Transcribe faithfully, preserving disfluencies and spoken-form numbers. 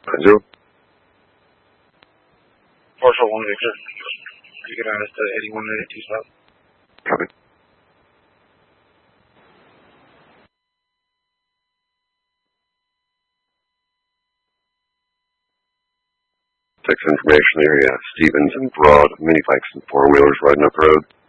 Banjo? Marshall one Victor. You get on us to eighty-one eighty-two south. Copy. Text information area, Stevens and Broad, minibikes and four-wheelers riding up the road.